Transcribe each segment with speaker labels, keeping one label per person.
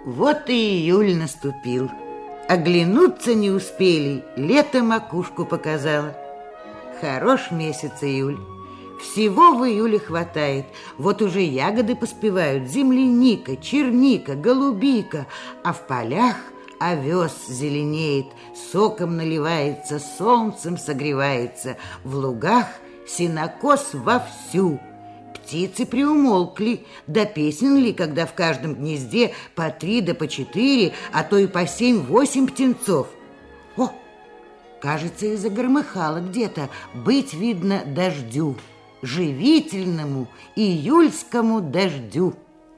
Speaker 1: Вот и июль наступил. Оглянуться не успели, лето макушку показало. Хорош месяц июль. Всего в июле хватает. Вот уже ягоды поспевают: земляника, черника, голубика. А в полях овес зеленеет, соком наливается, солнцем согревается. В лугах сенокос вовсю. Птицы приумолкли, да песен ли, когда в каждом гнезде по 3 да по 4, а то и по 7-8 птенцов. О, кажется, и загромыхало где-то, быть видно дождю, живительному июльскому дождю.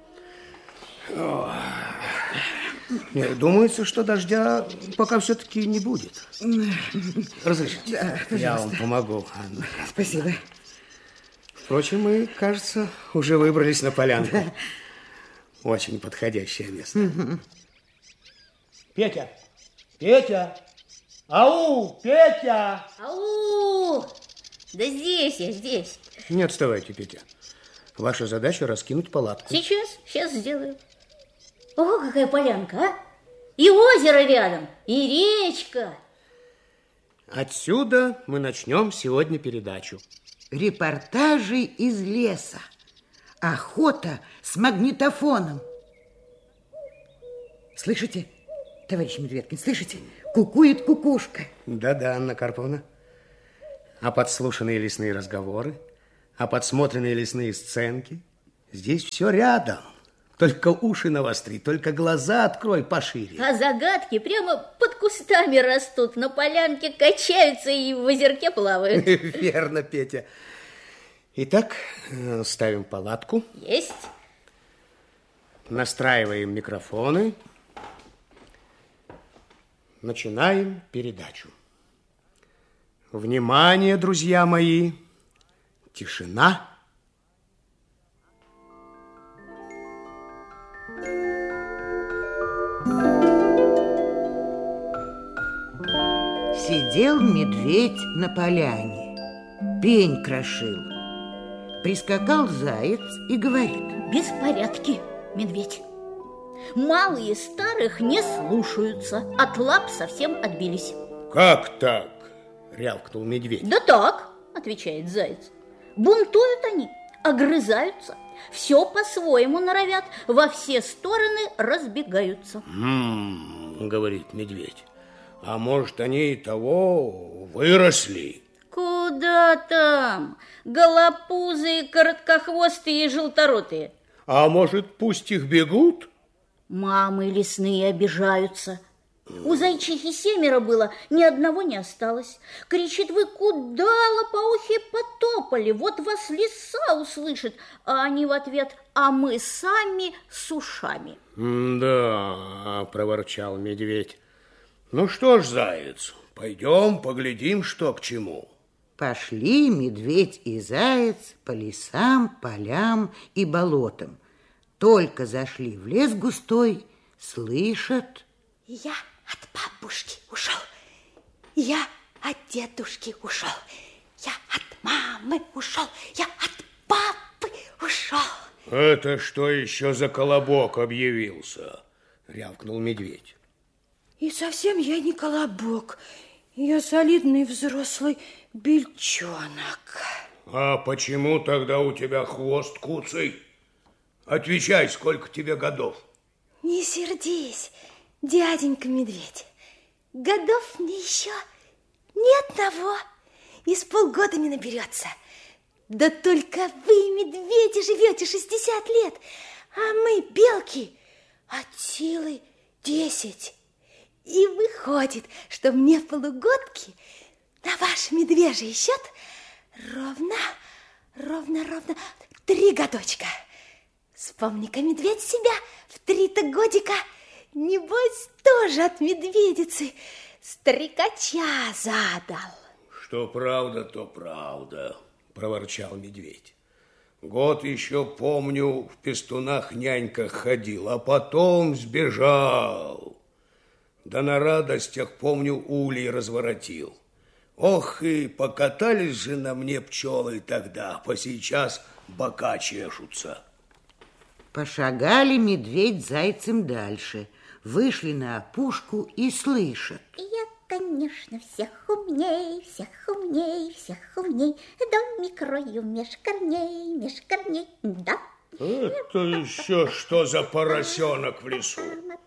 Speaker 2: Думается, что дождя пока все-таки не будет. Разрешите? Да, я вам помогу, Анна.
Speaker 1: Спасибо.
Speaker 2: Впрочем, мы, кажется, уже выбрались на полянку. Да. Очень подходящее место. Угу.
Speaker 3: Петя! Петя! Ау, Петя!
Speaker 4: Ау! Да здесь я, здесь.
Speaker 2: Не отставайте, Петя. Ваша задача раскинуть палатку.
Speaker 4: Сейчас сделаю. Ого, какая полянка, а? И озеро рядом, и речка.
Speaker 2: Отсюда мы начнем сегодня передачу.
Speaker 1: Репортажи из леса. Охота с магнитофоном. Слышите, товарищ Медведкин, слышите? Кукует кукушка.
Speaker 2: Да-да, Анна Карповна. А подслушанные лесные разговоры, а подсмотренные лесные сценки. Здесь все рядом. Только уши навостри, только глаза открой пошире.
Speaker 4: А загадки прямо под кустами растут, на полянке качаются и в озерке плавают.
Speaker 2: Верно, Петя. Итак, ставим палатку.
Speaker 4: Есть.
Speaker 2: Настраиваем микрофоны. Начинаем передачу. Внимание, друзья мои. Тишина.
Speaker 1: Сидел медведь на поляне, пень крошил. Прискакал заяц и говорит:
Speaker 4: беспорядки, медведь. Малые старых не слушаются, от лап совсем отбились.
Speaker 2: Как так? Рявкнул медведь.
Speaker 4: Да так, отвечает заяц. Бунтуют они, огрызаются, все по-своему норовят, во все стороны разбегаются.
Speaker 2: Говорит медведь. А может, они и того выросли?
Speaker 4: Куда там? Голопузые, короткохвостые и желторотые.
Speaker 2: А может, пусть их бегут?
Speaker 4: Мамы лесные обижаются. У зайчихи 7 было, ни одного не осталось. Кричит: вы куда, лопоухие, потопали? Вот вас лиса услышит. А они в ответ: а мы сами с ушами.
Speaker 2: Да, проворчал медведь. Ну что ж, заяц, пойдем поглядим, что к чему.
Speaker 1: Пошли медведь и заяц по лесам, полям и болотам. Только зашли в лес густой, слышат:
Speaker 5: я от бабушки ушел, я от дедушки ушел, я от мамы ушел, я от папы ушел.
Speaker 2: Это что еще за колобок объявился? Рявкнул медведь.
Speaker 5: И совсем я не колобок, я солидный взрослый бельчонок.
Speaker 2: А почему тогда у тебя хвост куцый? Отвечай, сколько тебе годов?
Speaker 5: Не сердись, дяденька медведь. Годов мне еще ни одного, и с полгода не наберется. Да только вы, медведи, живете 60 лет, а мы, белки, от силы 10. И выходит, что мне полугодки на ваш медвежий счет ровно 3 годочка. Вспомни-ка, медведь, себя в 3-то годика, небось, тоже от медведицы стрекача задал.
Speaker 2: Что правда, то правда, проворчал медведь. Год еще, помню, в пестунах-няньках ходил, а потом сбежал. Да на радостях, помню, улей разворотил. Ох, и покатались же на мне пчелы тогда, по сейчас бока чешутся.
Speaker 1: Пошагали медведь с зайцем дальше. Вышли на опушку и слышат.
Speaker 4: Я, конечно, всех умней, всех умней, всех умней. Домик рою меж корней, да.
Speaker 2: Это еще что за поросенок в лесу?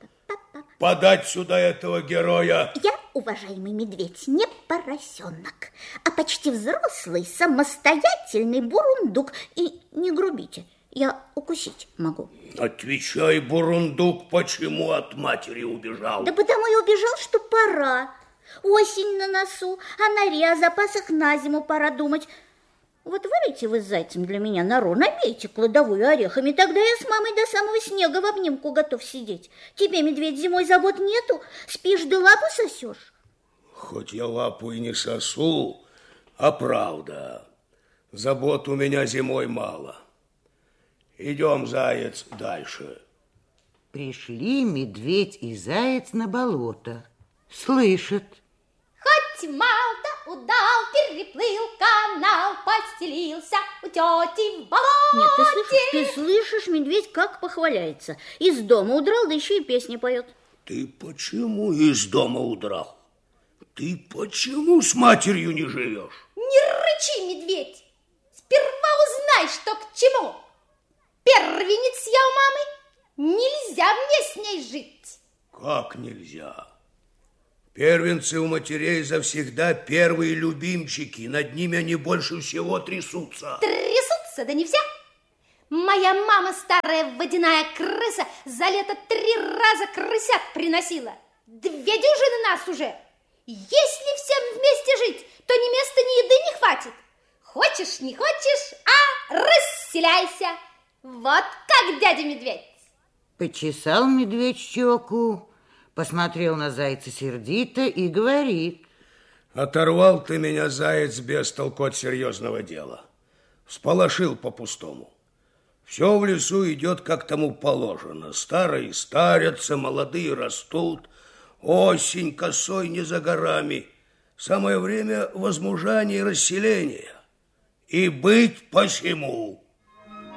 Speaker 2: Подать сюда этого героя.
Speaker 4: Я, уважаемый медведь, не поросенок, а почти взрослый, самостоятельный бурундук. И не грубите, я укусить могу.
Speaker 2: Отвечай, бурундук, почему от матери убежал?
Speaker 4: Да потому и убежал, что пора. Осень на носу, о норе, о запасах на зиму пора думать. Вот варите вы с зайцем для меня нору, набейте кладовую орехами, тогда я с мамой до самого снега в обнимку готов сидеть. Тебе, медведь, зимой забот нету, спишь да лапу сосешь.
Speaker 2: Хоть я лапу и не сосу, а правда, забот у меня зимой мало. Идем, заяц, дальше.
Speaker 1: Пришли медведь и заяц на болото. Слышат.
Speaker 5: Хоть мал да удал, переплыл канал, постелился у тети в болоте.
Speaker 4: Нет, ты слышишь, медведь как похваляется. Из дома удрал, да еще и песни поет.
Speaker 2: Ты почему из дома удрал? Ты почему с матерью не живешь?
Speaker 5: Не рычи, медведь. Сперва узнай, что к чему. Первенец я у мамы. Нельзя мне с ней жить.
Speaker 2: Как нельзя? Первенцы у матерей завсегда первые любимчики. Над ними они больше всего трясутся.
Speaker 5: Трясутся, да не все. Моя мама, старая водяная крыса, за лето 3 раза крысят приносила. 2 дюжины нас уже. Если всем вместе жить, то ни места, ни еды не хватит. Хочешь, не хочешь, а расселяйся. Вот как дядя медведь.
Speaker 1: Почесал медведь щеку, посмотрел на зайца сердито и говорит.
Speaker 2: Оторвал ты меня, заяц, без толку от серьезного дела. Всполошил по-пустому. Все в лесу идет, как тому положено. Старые старятся, молодые растут. Осень косой не за горами. Самое время возмужания и расселения. И быть посему.